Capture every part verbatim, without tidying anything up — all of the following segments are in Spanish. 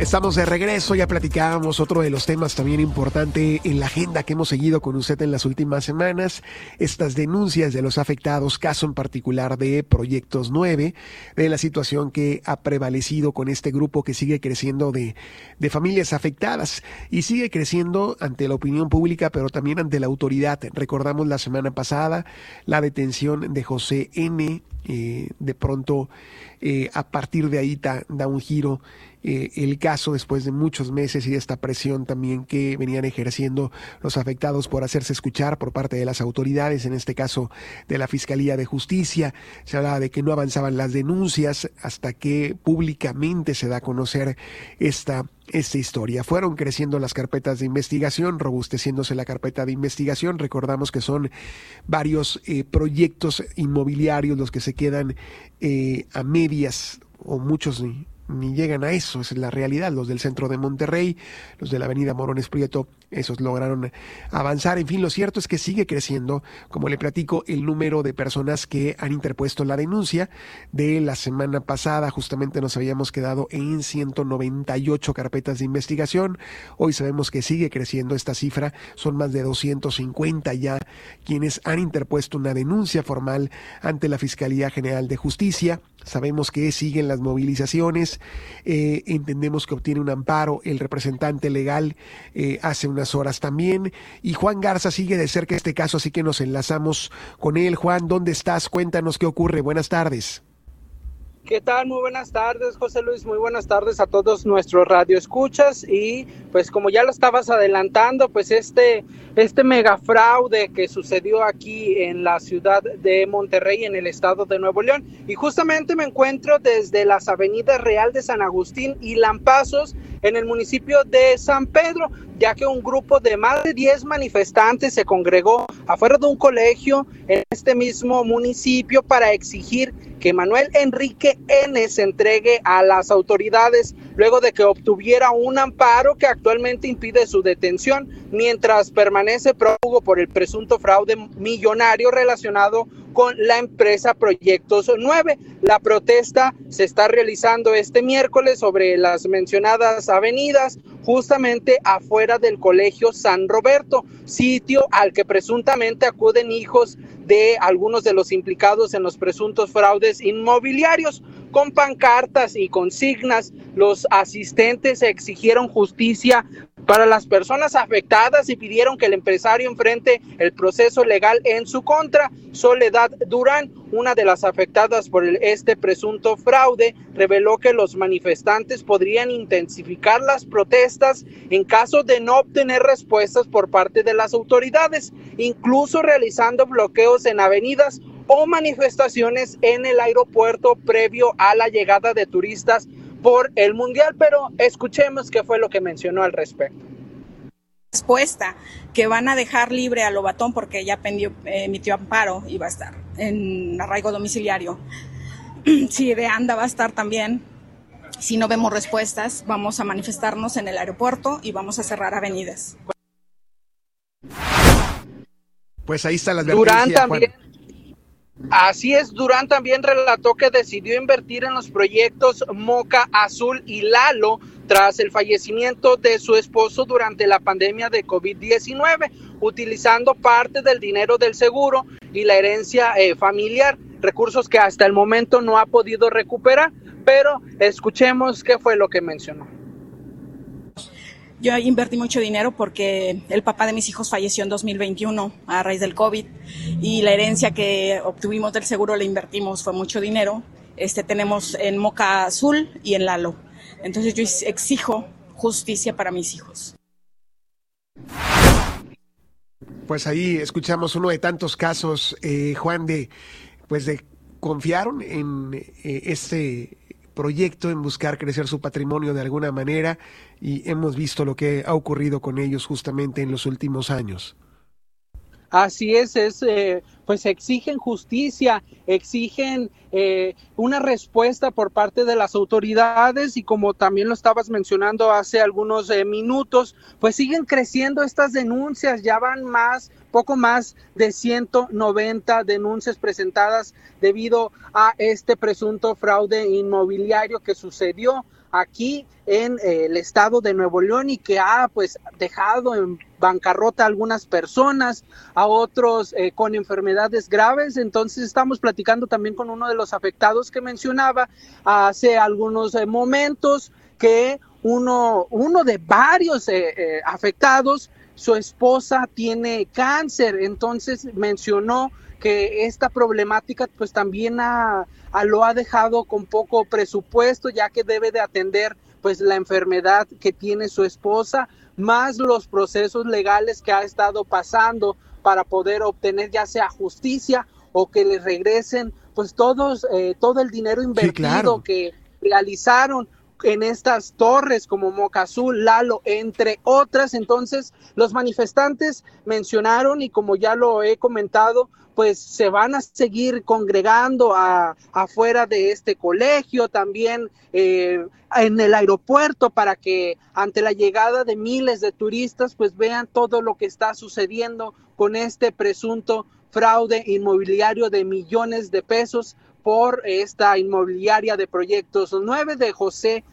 Estamos de regreso, ya platicábamos otro de los temas también importante en la agenda que hemos seguido con usted en las últimas semanas, estas denuncias de los afectados, caso en particular de Proyectos nueve, de la situación que ha prevalecido con este grupo que sigue creciendo de, de familias afectadas y sigue creciendo ante la opinión pública, pero también ante la autoridad. Recordamos la semana pasada la detención de José N., eh, de pronto eh, a partir de ahí da, da un giro Eh, el caso después de muchos meses y de esta presión también que venían ejerciendo los afectados por hacerse escuchar por parte de las autoridades, en este caso de la Fiscalía de Justicia. Se hablaba de que no avanzaban las denuncias hasta que públicamente se da a conocer esta esta historia. Fueron creciendo las carpetas de investigación, robusteciéndose la carpeta de investigación. Recordamos que son varios eh, proyectos inmobiliarios los que se quedan eh, a medias, o muchos ni ni llegan a eso, esa es la realidad. Los del centro de Monterrey, los de la avenida Morones Prieto, esos lograron avanzar. En fin, lo cierto es que sigue creciendo, como le platico, el número de personas que han interpuesto la denuncia. De la semana pasada justamente nos habíamos quedado en ciento noventa y ocho carpetas de investigación. Hoy sabemos que sigue creciendo esta cifra, son más de doscientos cincuenta ya quienes han interpuesto una denuncia formal ante la Fiscalía General de Justicia. Sabemos que siguen las movilizaciones, eh, entendemos que obtiene un amparo el representante legal eh, hace unas horas también, y Juan Garza sigue de cerca este caso, así que nos enlazamos con él. Juan, ¿dónde estás? Cuéntanos qué ocurre. Buenas tardes. ¿Qué tal? Muy buenas tardes, José Luis. Muy buenas tardes a todos nuestros radioescuchas. Y pues como ya lo estabas adelantando, pues este, este megafraude que sucedió aquí en la ciudad de Monterrey, en el estado de Nuevo León. Y justamente me encuentro desde las avenidas Real de San Agustín y Lampazos, en el municipio de San Pedro, ya que un grupo de más de diez manifestantes se congregó afuera de un colegio en este mismo municipio para exigir que Manuel Enrique N. se entregue a las autoridades luego de que obtuviera un amparo que actualmente impide su detención mientras permanece prófugo por el presunto fraude millonario relacionado con la empresa Proyectos nueve. La protesta se está realizando este miércoles sobre las mencionadas avenidas, justamente afuera del Colegio San Roberto, sitio al que presuntamente acuden hijos de algunos de los implicados en los presuntos fraudes inmobiliarios. Con pancartas y consignas, los asistentes exigieron justicia para las personas afectadas y pidieron que el empresario enfrente el proceso legal en su contra. Soledad Durán, una de las afectadas por el, este presunto fraude, reveló que los manifestantes podrían intensificar las protestas en caso de no obtener respuestas por parte de las autoridades, incluso realizando bloqueos en avenidas o manifestaciones en el aeropuerto previo a la llegada de turistas por el Mundial. Pero escuchemos qué fue lo que mencionó al respecto. Respuesta, que van a dejar libre a Lobatón porque ya pendió, eh, emitió amparo y va a estar en arraigo domiciliario. Si de anda va a estar también. Si no vemos respuestas, vamos a manifestarnos en el aeropuerto y vamos a cerrar avenidas. Pues ahí está la advertencia, Durán también. Juan. Así es, Durán también relató que decidió invertir en los proyectos Moca Azul y Lalo tras el fallecimiento de su esposo durante la pandemia de covid diecinueve, utilizando parte del dinero del seguro y la herencia eh, familiar, recursos que hasta el momento no ha podido recuperar, pero escuchemos qué fue lo que mencionó. Yo invertí mucho dinero porque el papá de mis hijos falleció en dos mil veintiuno a raíz del COVID y la herencia que obtuvimos del seguro la invertimos, fue mucho dinero. Este, tenemos en Moca Azul y en Lalo. Entonces yo exijo justicia para mis hijos. Pues ahí escuchamos uno de tantos casos, eh, Juan, de pues de confiaron en eh, este proyecto, en buscar crecer su patrimonio de alguna manera, y hemos visto lo que ha ocurrido con ellos justamente en los últimos años. Así es, es eh, pues exigen justicia, exigen eh, una respuesta por parte de las autoridades, y como también lo estabas mencionando hace algunos eh, minutos, pues siguen creciendo estas denuncias. Ya van más, poco más de ciento noventa denuncias presentadas debido a este presunto fraude inmobiliario que sucedió aquí en eh, el estado de Nuevo León y que ha pues dejado en bancarrota a algunas personas, a otros eh, con enfermedades graves. Entonces estamos platicando también con uno de los afectados que mencionaba hace algunos eh, momentos que uno, uno de varios eh, eh, afectados, su esposa tiene cáncer. Entonces mencionó que esta problemática pues también ha, a, lo ha dejado con poco presupuesto, ya que debe de atender pues la enfermedad que tiene su esposa, más los procesos legales que ha estado pasando para poder obtener ya sea justicia o que le regresen pues todos eh, todo el dinero invertido, sí, claro, que realizaron en estas torres como Moca Azul, Lalo, entre otras. Entonces los manifestantes mencionaron, y como ya lo he comentado, pues se van a seguir congregando a, afuera de este colegio, también eh, en el aeropuerto, para que ante la llegada de miles de turistas pues vean todo lo que está sucediendo con este presunto fraude inmobiliario de millones de pesos por esta inmobiliaria de Proyectos nueve de José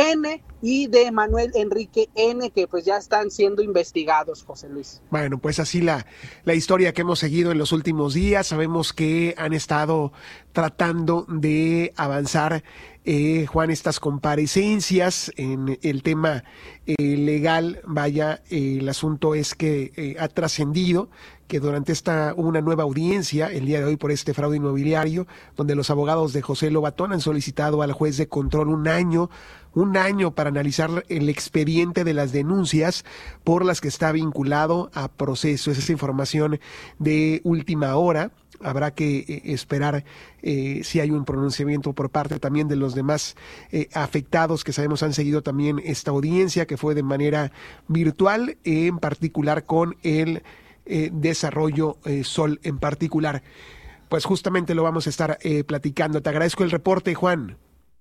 N y de Manuel Enrique N, que pues ya están siendo investigados, José Luis. Bueno, pues así la, la historia que hemos seguido en los últimos días. Sabemos que han estado tratando de avanzar, eh, Juan, estas comparecencias en el tema eh, legal. Vaya, eh, el asunto es que eh, ha trascendido que durante esta hubo una nueva audiencia el día de hoy por este fraude inmobiliario, donde los abogados de José Lobatón han solicitado al juez de control un año, un año para analizar el expediente de las denuncias por las que está vinculado a proceso. Esa es información de última hora. Habrá que eh, esperar eh, si hay un pronunciamiento por parte también de los demás eh, afectados que sabemos han seguido también esta audiencia, que fue de manera virtual, en particular con el eh, Desarrollo eh, Sol en particular. Pues justamente lo vamos a estar eh, platicando. Te agradezco el reporte, Juan.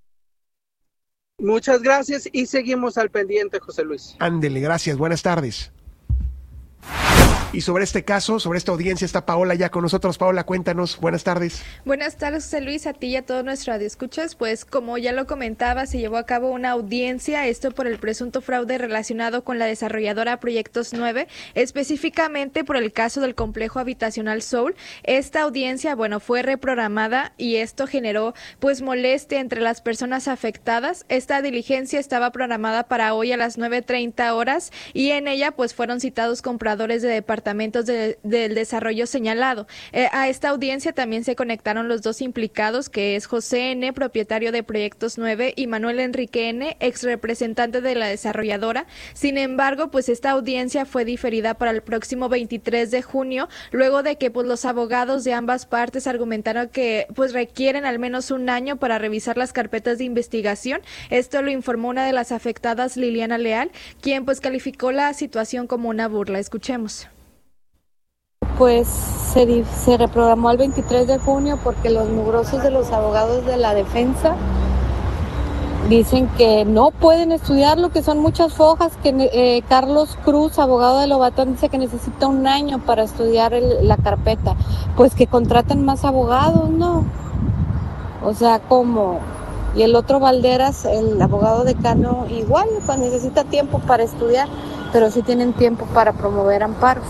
Muchas gracias y seguimos al pendiente, José Luis. Ándele, gracias. Buenas tardes. Y sobre este caso, sobre esta audiencia, está Paola ya con nosotros. Paola, cuéntanos. Buenas tardes. Buenas tardes, José Luis, a ti y a todos nuestros radioescuchas. Pues como ya lo comentaba, se llevó a cabo una audiencia, esto por el presunto fraude relacionado con la desarrolladora Proyectos nueve, específicamente por el caso del complejo habitacional Soul. Esta audiencia, bueno, fue reprogramada y esto generó pues molestia entre las personas afectadas. Esta diligencia estaba programada para hoy a las nueve treinta horas y en ella pues fueron citados compradores de departamentos De, del desarrollo señalado. Eh, a esta audiencia también se conectaron los dos implicados, que es José N, propietario de Proyectos nueve, y Manuel Enrique N, ex representante de la desarrolladora. Sin embargo, pues esta audiencia fue diferida para el próximo veintitrés de junio, luego de que pues los abogados de ambas partes argumentaron que pues requieren al menos un año para revisar las carpetas de investigación. Esto lo informó una de las afectadas, Liliana Leal, quien pues calificó la situación como una burla. Escuchemos. Pues se, se reprogramó al veintitrés de junio porque los mugrosos de los abogados de la defensa dicen que no pueden estudiarlo, que son muchas hojas, que eh, Carlos Cruz, abogado de Lobatón, dice que necesita un año para estudiar el, la carpeta. Pues que contraten más abogados, ¿no? O sea, ¿cómo? Y el otro Valderas, el abogado decano, igual, pues necesita tiempo para estudiar, pero sí tienen tiempo para promover amparos.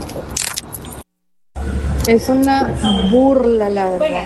Es una burla, la verdad.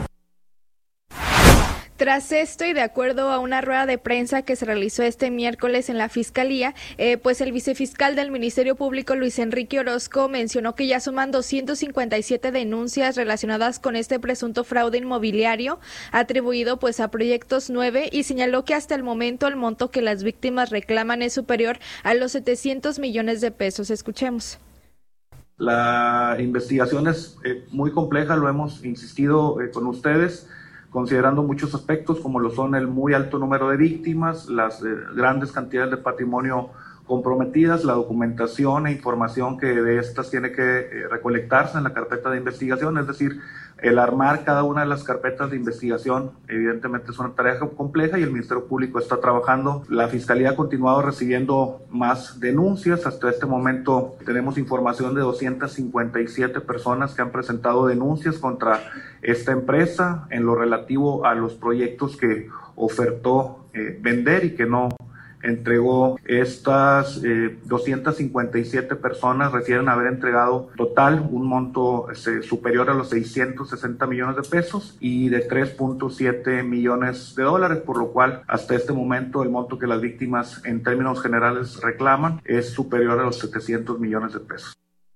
Tras esto y de acuerdo a una rueda de prensa que se realizó este miércoles en la Fiscalía, eh, pues el vicefiscal del Ministerio Público, Luis Enrique Orozco, mencionó que ya suman doscientas cincuenta y siete denuncias relacionadas con este presunto fraude inmobiliario atribuido pues a Proyectos nueve y señaló que hasta el momento el monto que las víctimas reclaman es superior a los setecientos millones de pesos. Escuchemos. La investigación es eh, muy compleja, lo hemos insistido eh, con ustedes, considerando muchos aspectos como lo son el muy alto número de víctimas, las eh, grandes cantidades de patrimonio comprometidas, la documentación e información que de estas tiene que eh, recolectarse en la carpeta de investigación, es decir, el armar cada una de las carpetas de investigación evidentemente es una tarea compleja y el Ministerio Público está trabajando. La Fiscalía ha continuado recibiendo más denuncias. Hasta este momento tenemos información de doscientas cincuenta y siete personas que han presentado denuncias contra esta empresa en lo relativo a los proyectos que ofertó eh, vender y que no entregó. Estas eh, doscientas cincuenta y siete personas refieren haber entregado total un monto este, superior a los seiscientos sesenta millones de pesos y de tres punto siete millones de dólares, por lo cual hasta este momento el monto que las víctimas en términos generales reclaman es superior a los setecientos millones de pesos.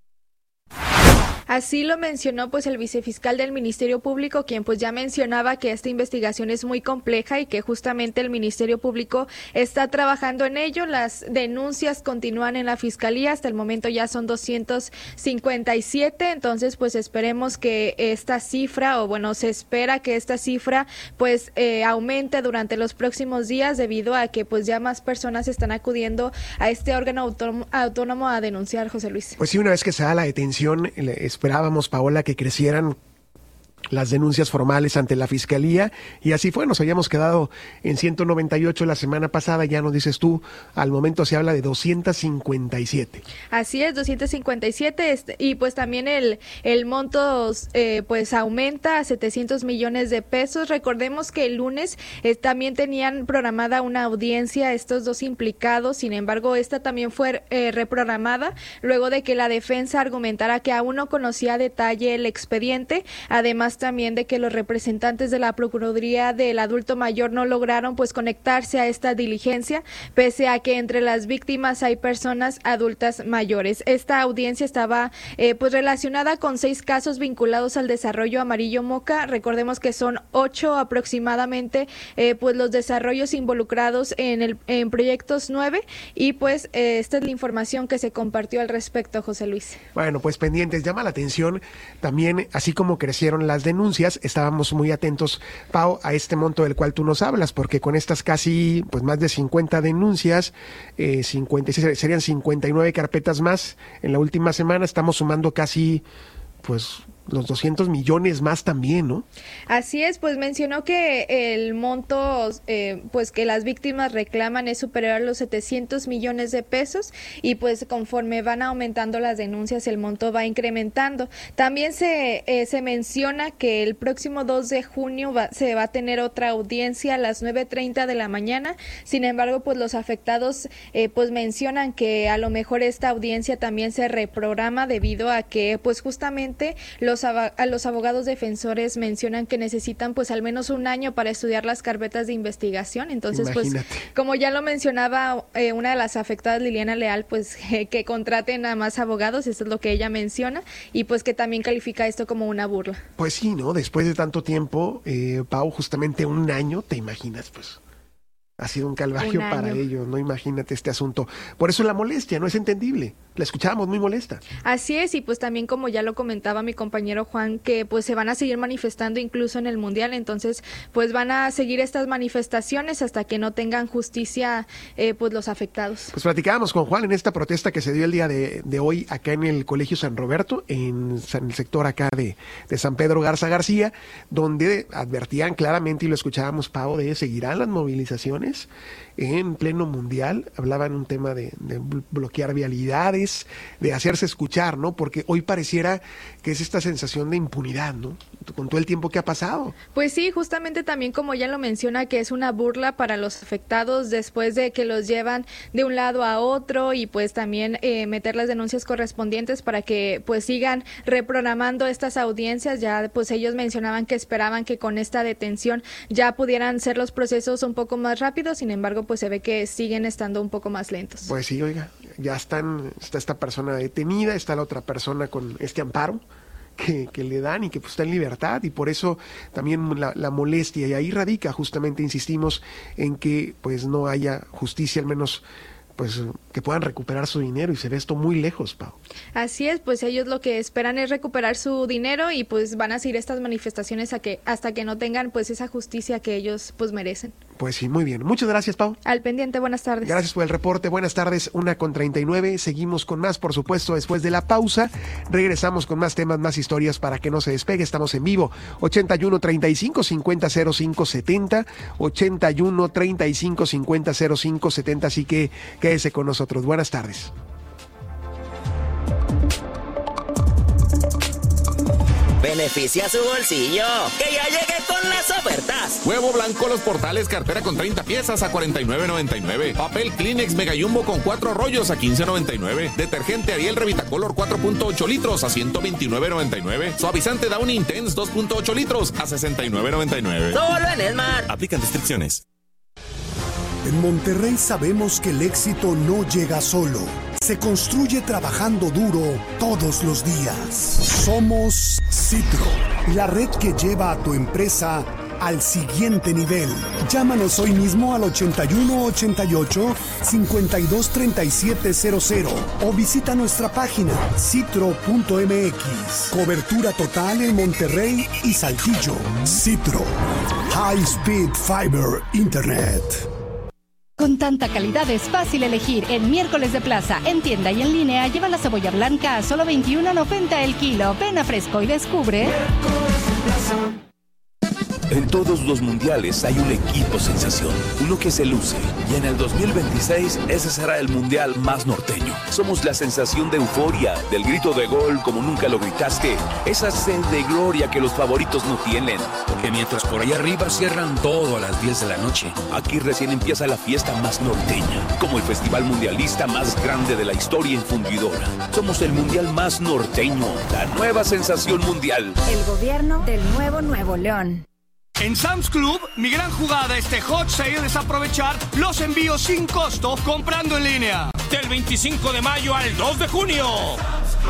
Así lo mencionó pues el vicefiscal del Ministerio Público, quien pues ya mencionaba que esta investigación es muy compleja y que justamente el Ministerio Público está trabajando en ello. Las denuncias continúan en la Fiscalía, hasta el momento ya son doscientos cincuenta y siete, entonces pues esperemos que esta cifra, o bueno, se espera que esta cifra pues eh, aumente durante los próximos días, debido a que pues ya más personas están acudiendo a este órgano autónomo, autónomo a denunciar, José Luis. Pues sí, una vez que se da la detención, es esperábamos, Paola, que crecieran las denuncias formales ante la Fiscalía, y así fue. Nos habíamos quedado en ciento noventa y ocho la semana pasada, ya nos dices tú, al momento se habla de doscientos cincuenta y siete. Así es, doscientos cincuenta y siete, este, y pues también el, el monto eh, pues aumenta a setecientos millones de pesos. Recordemos que el lunes eh, también tenían programada una audiencia estos dos implicados, sin embargo esta también fue eh, reprogramada luego de que la defensa argumentara que aún no conocía a detalle el expediente, además también de que los representantes de la Procuraduría del Adulto Mayor no lograron pues conectarse a esta diligencia, pese a que entre las víctimas hay personas adultas mayores. Esta audiencia estaba eh, pues relacionada con seis casos vinculados al desarrollo Amarillo Moca. Recordemos que son ocho aproximadamente eh, pues los desarrollos involucrados en el en proyectos nueve, y pues eh, esta es la información que se compartió al respecto, José Luis. Bueno, pues pendientes. Llama la atención también, así como crecieron las denuncias, estábamos muy atentos, Pau, a este monto del cual tú nos hablas, porque con estas casi pues más de cincuenta denuncias, eh, cincuenta, serían cincuenta y nueve carpetas más en la última semana, estamos sumando casi pues los doscientos millones más también, ¿no? Así es, pues mencionó que el monto eh, pues que las víctimas reclaman es superior a los setecientos millones de pesos, y pues conforme van aumentando las denuncias el monto va incrementando. También se eh, se menciona que el próximo dos de junio va, se va a tener otra audiencia a las nueve treinta de la mañana. Sin embargo, pues los afectados eh, pues mencionan que a lo mejor esta audiencia también se reprograma debido a que pues justamente los a los abogados defensores mencionan que necesitan pues al menos un año para estudiar las carpetas de investigación. Entonces, Imagínate. pues como ya lo mencionaba eh, una de las afectadas, Liliana Leal, pues eh, que contraten a más abogados, eso es lo que ella menciona, y pues que también califica esto como una burla. Pues sí, ¿no? Después de tanto tiempo, eh, Pau, justamente un año, ¿te imaginas? Pues ha sido un calvario un para ellos, no, imagínate este asunto. Por eso la molestia, no es entendible. La escuchábamos muy molesta. Así es, y pues también como ya lo comentaba mi compañero Juan, que pues se van a seguir manifestando incluso en el Mundial, entonces pues van a seguir estas manifestaciones hasta que no tengan justicia eh, pues los afectados. Pues platicábamos con Juan en esta protesta que se dio el día de, de hoy acá en el Colegio San Roberto, en, en el sector acá de, de San Pedro Garza García, donde advertían claramente, y lo escuchábamos, Pau, de seguirán las movilizaciones en pleno mundial. Hablaban un tema de, de bloquear vialidades, de hacerse escuchar, ¿no? Porque hoy pareciera que es esta sensación de impunidad, ¿no? Con todo el tiempo que ha pasado. Pues sí, justamente también como ya lo menciona, que es una burla para los afectados después de que los llevan de un lado a otro, y pues también eh, meter las denuncias correspondientes para que pues sigan reprogramando estas audiencias. Ya pues ellos mencionaban que esperaban que con esta detención ya pudieran ser los procesos un poco más rápidos, sin embargo pues se ve que siguen estando un poco más lentos. Pues sí, oiga, ya están, está esta persona detenida, está la otra persona con este amparo que, que le dan y que pues está en libertad, y por eso también la, la molestia, y ahí radica justamente, insistimos en que pues no haya justicia, al menos pues que puedan recuperar su dinero, y se ve esto muy lejos, Pau. Así es, pues ellos lo que esperan es recuperar su dinero, y pues van a seguir estas manifestaciones a que, hasta que no tengan pues esa justicia que ellos pues merecen. Pues sí, muy bien. Muchas gracias, Pau. Al pendiente, buenas tardes. Gracias por el reporte, buenas tardes, una con treinta y nueve. Seguimos con más, por supuesto, después de la pausa. Regresamos con más temas, más historias para que no se despegue. Estamos en vivo, ochenta y uno, treinta y cinco, cincuenta, cero cinco, setenta, ochenta y uno, treinta y cinco, cincuenta, cero cinco, setenta, así que quédese con nosotros. Buenas tardes. Beneficia su bolsillo. ¡Que ya llegué con las ofertas! Huevo blanco Los Portales, cartera con treinta piezas a cuarenta y nueve noventa y nueve. Papel Kleenex Mega Jumbo con cuatro rollos a quince noventa y nueve. Detergente Ariel Revitacolor cuatro punto ocho litros a ciento veintinueve noventa y nueve. Suavizante Downy Intense dos punto ocho litros a sesenta y nueve noventa y nueve. Solo en Esmart. Aplican restricciones. En Monterrey sabemos que el éxito no llega solo. Se construye trabajando duro todos los días. Somos Citro, la red que lleva a tu empresa al siguiente nivel. Llámanos hoy mismo al ochenta y uno ochenta y ocho cincuenta y dos treinta y siete cero cero o visita nuestra página citro punto m x. Cobertura total en Monterrey y Saltillo. Citro, High Speed Fiber Internet. Con tanta calidad es fácil elegir. En Miércoles de Plaza, en tienda y en línea, lleva la cebolla blanca a solo veintiuno noventa el kilo. Ven a Fresco y descubre. En todos los mundiales hay un equipo sensación, uno que se luce, y en el dos mil veintiséis ese será el mundial más norteño. Somos la sensación de euforia, del grito de gol como nunca lo gritaste, esa sed de gloria que los favoritos no tienen. Porque mientras por allá arriba cierran todo a las diez de la noche, aquí recién empieza la fiesta más norteña, como el festival mundialista más grande de la historia en Fundidora. Somos el mundial más norteño, la nueva sensación mundial. El gobierno del nuevo Nuevo León. En Sam's Club, mi gran jugada este Hot Sale es aprovechar los envíos sin costo comprando en línea. Del veinticinco de mayo al dos de junio.